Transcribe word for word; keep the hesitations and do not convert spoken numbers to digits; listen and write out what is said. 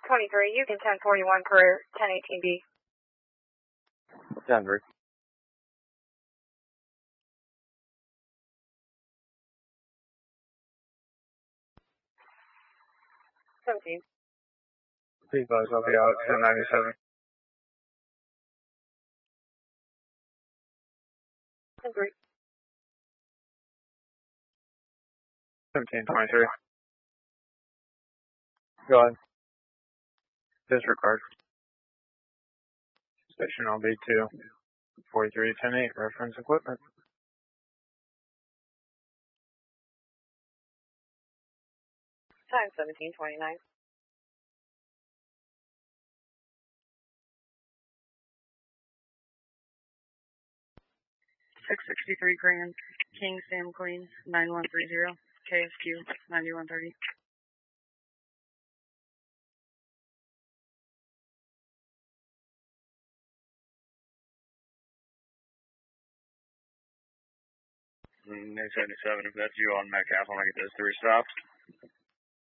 twenty-three, you can ten forty-one career, ten eighteen B. Denver. seventeen. Please buzz, I'll be out ten ninety-seven. ten three. seventeen twenty-three. Go ahead. Disregard. Station L B two. forty-three ten eight, reference equipment. Time seventeen twenty-nine. six sixty-three Grand King Sam Queen nine one three zero K S Q ninety-one thirty. nine seventy-seven, if that's you on Metcalf, I'll make it those three stops.